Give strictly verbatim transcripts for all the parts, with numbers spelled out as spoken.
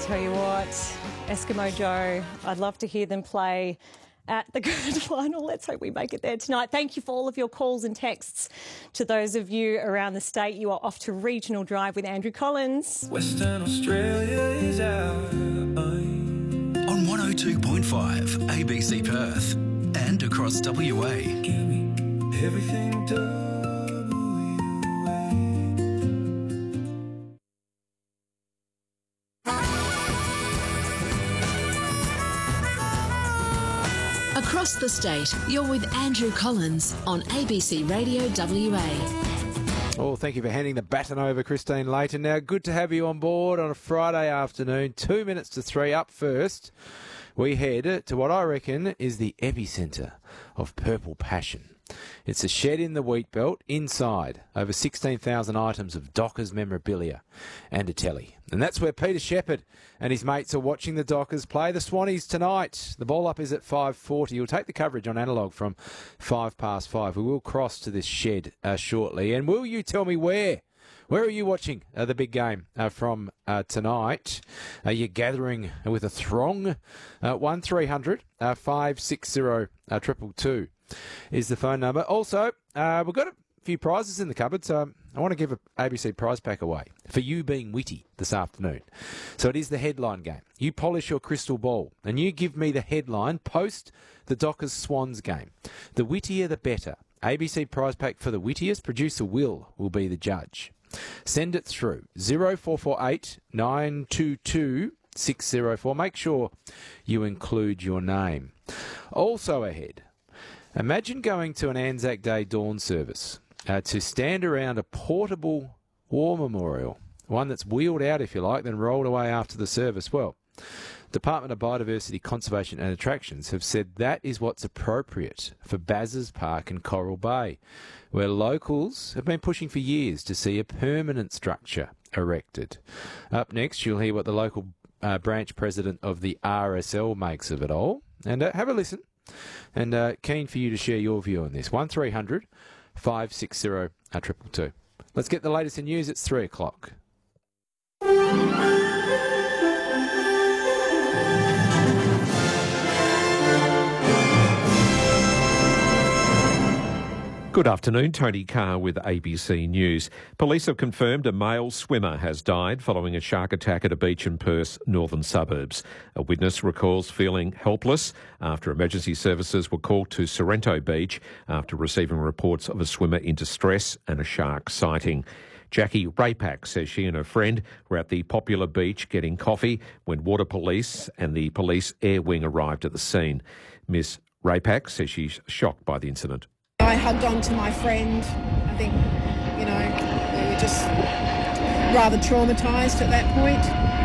Tell you what, Eskimo Joe, I'd love to hear them play at the grand final. Let's hope we make it there tonight. Thank you for all of your calls and texts. To those of you around the state, you are off to Regional Drive with Andrew Collins. Western Australia is out. On one oh two point five A B C Perth and across W A. Give me everything W A. Across the state, you're with Andrew Collins on A B C Radio W A. Oh, thank you for handing the baton over, Christine Layton. Now, good to have you on board on a Friday afternoon. Two minutes to three. Up first, we head to what I reckon is the epicentre of purple passion. It's a shed in the wheat belt. Inside, over sixteen thousand items of Dockers memorabilia and a telly. And that's where Peter Shepherd and his mates are watching the Dockers play the Swannies tonight. The ball up is at five forty. You'll take the coverage on analogue from five past five. We will cross to this shed uh, shortly. And will you tell me where? Where are you watching uh, the big game uh, from uh, tonight? Are you gathering with a throng? Uh, one three hundred five six zero two two two is the phone number. Also, uh, we've got a few prizes in the cupboard, so I want to give a A B C prize pack away for you being witty this afternoon. So it is the headline game. You polish your crystal ball and you give me the headline post the Dockers Swans game. The wittier the better. A B C prize pack for the wittiest. Producer Will will be the judge. Send it through zero four four eight nine two two six zero four. Make sure you include your name. Also ahead, imagine going to an Anzac Day dawn service uh, to stand around a portable war memorial, one that's wheeled out, if you like, then rolled away after the service. Well, Department of Biodiversity, Conservation and Attractions have said that is what's appropriate for Bazzers Park in Coral Bay, where locals have been pushing for years to see a permanent structure erected. Up next, you'll hear what the local uh, branch president of the R S L makes of it all. And uh, have a listen. And uh, keen for you to share your view on this. one three hundred five six zero two two two. Let's get the latest in news. It's three o'clock. Good afternoon, Tony Carr with A B C News. Police have confirmed a male swimmer has died following a shark attack at a beach in Perth's northern suburbs. A witness recalls feeling helpless after emergency services were called to Sorrento Beach after receiving reports of a swimmer in distress and a shark sighting. Jackie Rapak says she and her friend were at the popular beach getting coffee when water police and the police air wing arrived at the scene. Miss Rapak says she's shocked by the incident. I hugged on to my friend. I think, you know, we were just rather traumatised at that point.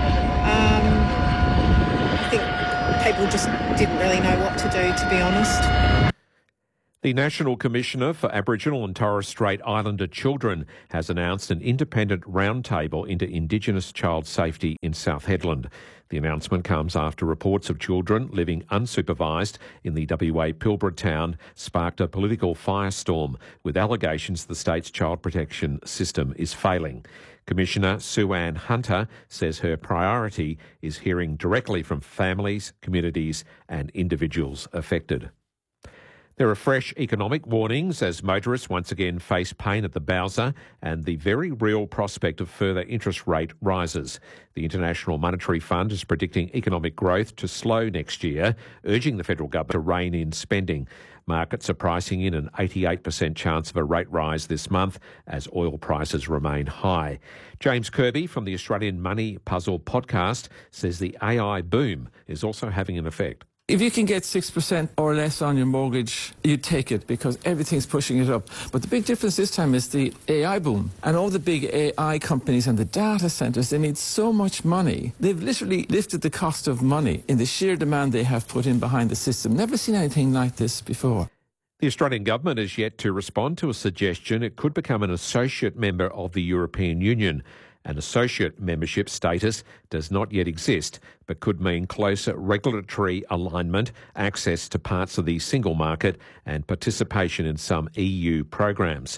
Um, I think people just didn't really know what to do, to be honest. The National Commissioner for Aboriginal and Torres Strait Islander Children has announced an independent roundtable into Indigenous child safety in South Hedland. The announcement comes after reports of children living unsupervised in the W A Pilbara town sparked a political firestorm with allegations the state's child protection system is failing. Commissioner Sue Ann Hunter says her priority is hearing directly from families, communities and individuals affected. There are fresh economic warnings as motorists once again face pain at the Bowser and the very real prospect of further interest rate rises. The International Monetary Fund is predicting economic growth to slow next year, urging the federal government to rein in spending. Markets are pricing in an eighty-eight percent chance of a rate rise this month as oil prices remain high. James Kirby from the Australian Money Puzzle podcast says the A I boom is also having an effect. If you can get six percent or less on your mortgage, you take it because everything's pushing it up. But the big difference this time is the A I boom. And all the big A I companies and the data centres, they need so much money. They've literally lifted the cost of money in the sheer demand they have put in behind the system. Never seen anything like this before. The Australian government has yet to respond to a suggestion it could become an associate member of the European Union. An associate membership status does not yet exist, but could mean closer regulatory alignment, access to parts of the single market and participation in some E U programs.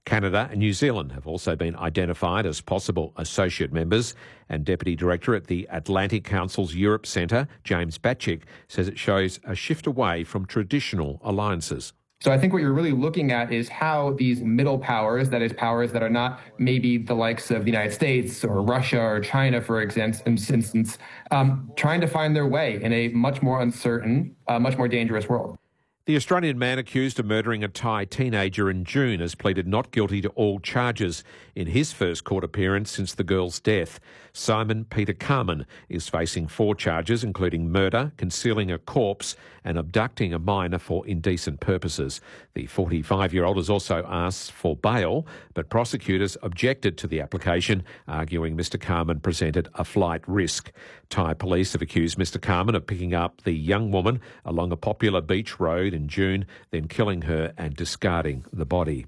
Canada and New Zealand have also been identified as possible associate members, and Deputy Director at the Atlantic Council's Europe Centre, James Batchick, says it shows a shift away from traditional alliances. So I think what you're really looking at is how these middle powers, that is powers that are not maybe the likes of the United States or Russia or China, for instance, um, trying to find their way in a much more uncertain, uh, much more dangerous world. The Australian man accused of murdering a Thai teenager in June has pleaded not guilty to all charges in his first court appearance since the girl's death. Simon Peter Carman is facing four charges, including murder, concealing a corpse and abducting a minor for indecent purposes. The forty-five-year-old has also asked for bail, but prosecutors objected to the application, arguing Mr Carman presented a flight risk. Thai police have accused Mr Carman of picking up the young woman along a popular beach road in June, then killing her and discarding the body.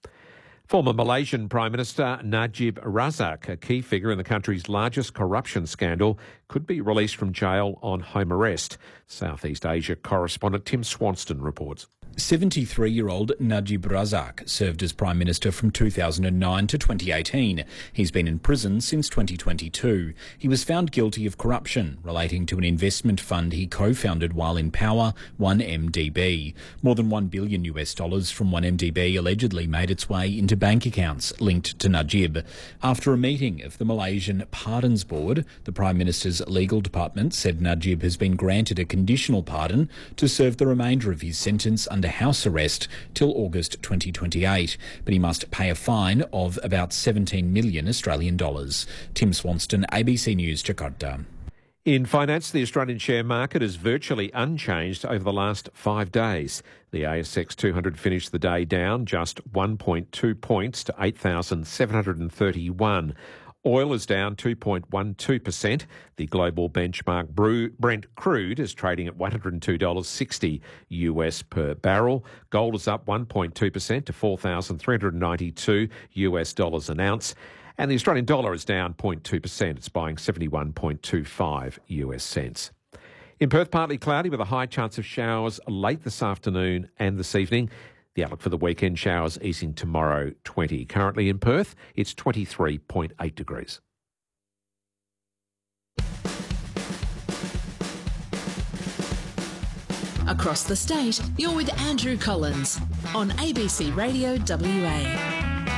Former Malaysian Prime Minister Najib Razak, a key figure in the country's largest corruption scandal, could be released from jail on home arrest. Southeast Asia correspondent Tim Swanston reports. seventy-three-year-old Najib Razak served as Prime Minister from two thousand nine to twenty eighteen. He's been in prison since twenty twenty-two. He was found guilty of corruption relating to an investment fund he co-founded while in power, one M D B. More than one billion US dollars from one M D B allegedly made its way into bank accounts linked to Najib. After a meeting of the Malaysian Pardons Board, the Prime Minister's legal department said Najib has been granted a conditional pardon to serve the remainder of his sentence under house arrest till August twenty twenty-eight, but he must pay a fine of about seventeen million Australian dollars. Tim Swanston, A B C News, Jakarta. In finance, the Australian share market is virtually unchanged over the last five days. The A S X two hundred finished the day down just one point two points to eight thousand seven hundred thirty-one. Oil is down two point one two percent. The global benchmark Brent crude is trading at one hundred two dollars sixty US per barrel. Gold is up one point two percent to four thousand three hundred ninety-two US dollars an ounce. And the Australian dollar is down zero point two percent. It's buying seventy-one point two five US cents. In Perth, partly cloudy with a high chance of showers late this afternoon and this evening. The outlook for the weekend, showers easing tomorrow, twenty. Currently in Perth, it's twenty-three point eight degrees. Across the state, you're with Andrew Collins on A B C Radio W A.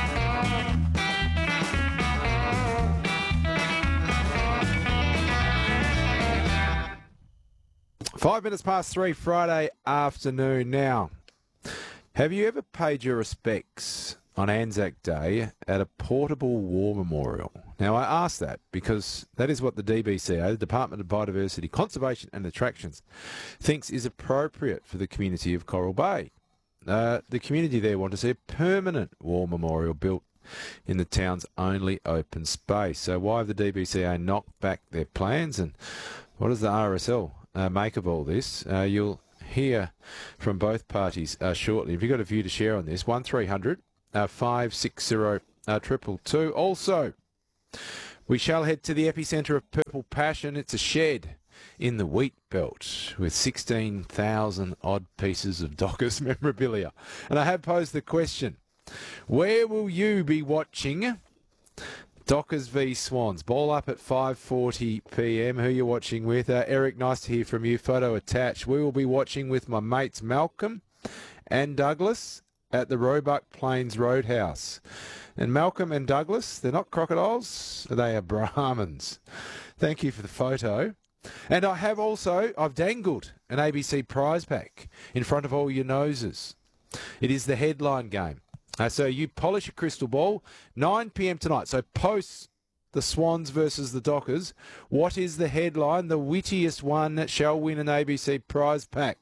Five minutes past three, Friday afternoon now. Have you ever paid your respects on Anzac Day at a portable war memorial? Now, I ask that because that is what the D B C A, the Department of Biodiversity, Conservation and Attractions, thinks is appropriate for the community of Coral Bay. Uh, the community there want to see a permanent war memorial built in the town's only open space. So why have the D B C A knocked back their plans, and what does the R S L uh, make of all this? Uh, you'll hear from both parties uh, shortly. If you've got a view to share on this, one three hundred five six zero two two two. Also, we shall head to the epicentre of Purple Passion. It's a shed in the wheat belt with sixteen thousand odd pieces of Dockers memorabilia. And I have posed the question, where will you be watching Dockers v Swans? Ball up at five forty p m. Who you're watching with? Uh, Eric, nice to hear from you. Photo attached. We will be watching with my mates Malcolm and Douglas at the Roebuck Plains Roadhouse. And Malcolm and Douglas, they're not crocodiles, they are Brahmins. Thank you for the photo. And I have also, I've dangled an A B C prize pack in front of all your noses. It is the headline game. Uh, so you polish a crystal ball, nine p m tonight. So post the Swans versus the Dockers. What is the headline? The wittiest one that shall win an A B C prize pack.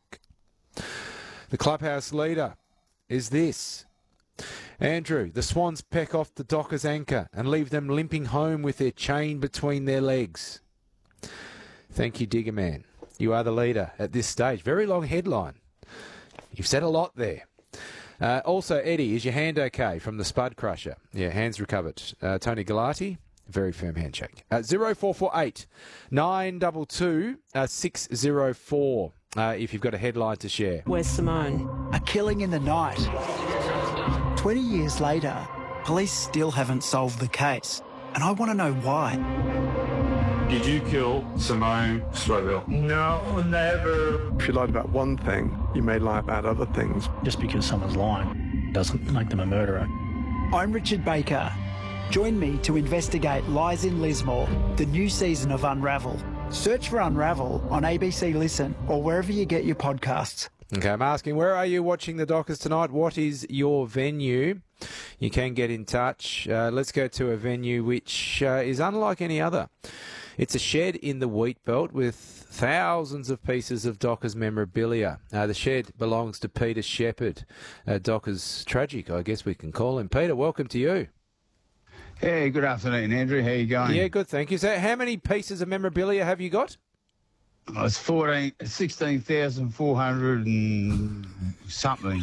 The clubhouse leader is this. Andrew, the Swans peck off the Dockers anchor and leave them limping home with their chain between their legs. Thank you, Digger Man. You are the leader at this stage. Very long headline. You've said a lot there. Uh, also, Eddie, is your hand okay from the Spud Crusher? Yeah, hands recovered. Uh, Tony Galati, very firm handshake. Uh, zero four four eight nine two two six zero four uh, if you've got a headline to share. Where's Simone? A killing in the night. twenty years later, police still haven't solved the case, and I want to know why. Did you kill Simone Stroville? No, never. If you lied about one thing, you may lie about other things. Just because someone's lying doesn't make them a murderer. I'm Richard Baker. Join me to investigate Lies in Lismore, the new season of Unravel. Search for Unravel on A B C Listen or wherever you get your podcasts. Okay, I'm asking, where are you watching the Dockers tonight? What is your venue? You can get in touch. Uh, let's go to a venue which uh, is unlike any other. It's a shed in the wheat belt with thousands of pieces of Dockers memorabilia. Uh, the shed belongs to Peter Shepherd, uh, Dockers tragic, I guess we can call him. Peter, welcome to you. Hey, good afternoon, Andrew. How you going? Yeah, good, thank you. So how many pieces of memorabilia have you got? Oh, it's fourteen, sixteen thousand four hundred and something.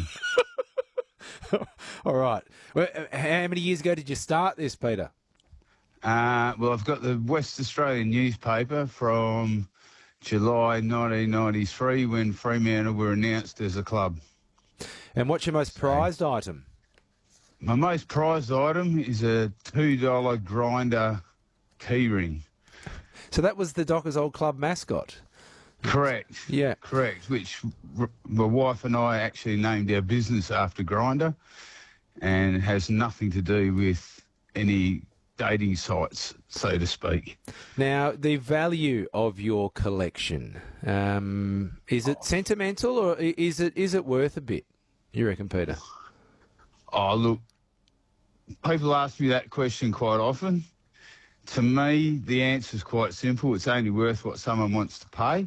All right. Well, how many years ago did you start this, Peter? Uh, well, I've got the West Australian newspaper from July nineteen ninety-three when Fremantle were announced as a club. And what's your most prized so, item? My most prized item is a two dollar Grinder keyring. So that was the Dockers old club mascot? Correct. Yeah. Correct, which r- my wife and I actually named our business after Grinder, and it has nothing to do with any dating sites, so to speak. Now, the value of your collection, um, is it sentimental or is it is it worth a bit, you reckon, Peter? Oh, look, people ask me that question quite often. To me, the answer is quite simple. It's only worth what someone wants to pay.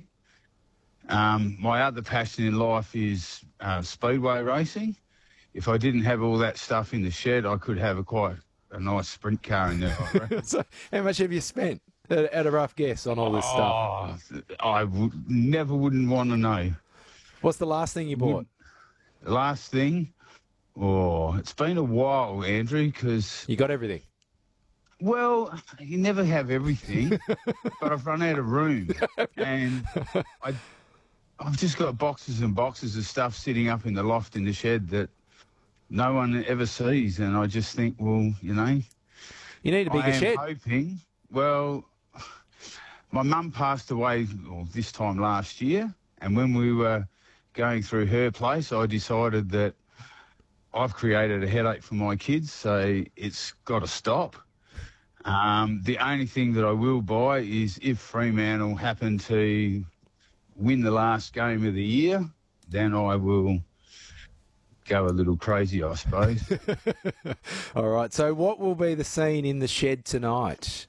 Um, my other passion in life is uh, speedway racing. If I didn't have all that stuff in the shed, I could have a quite a nice sprint car in there, I reckon. So how much have you spent, at, at a rough guess, on all this oh, stuff? I would, never wouldn't want to know. What's the last thing you bought? The last thing? Oh, it's been a while, Andrew, because... You got everything? Well, you never have everything, but I've run out of room. And I, I've just got boxes and boxes of stuff sitting up in the loft in the shed that no one ever sees. And I just think, well, you know... You need a bigger I am shed. hoping... Well, my mum passed away well, this time last year. And when we were going through her place, I decided that I've created a headache for my kids, so it's got to stop. Um, the only thing that I will buy is if Fremantle happen to win the last game of the year, then I will go a little crazy, I suppose. All right, so what will be the scene in the shed tonight?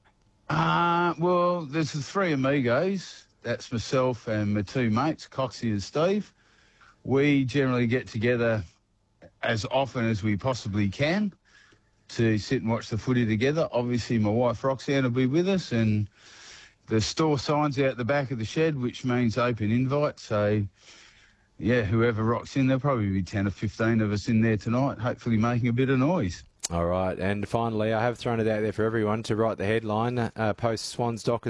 Uh, well, there's the three amigos. That's myself and my two mates, Coxie and Steve. We generally get together as often as we possibly can to sit and watch the footy together. Obviously, my wife Roxanne will be with us, and the store signs out the back of the shed, which means open invite. So, yeah, whoever rocks in, there'll probably be ten or fifteen of us in there tonight, hopefully making a bit of noise. All right, and finally, I have thrown it out there for everyone to write the headline, uh, post Swans Dockers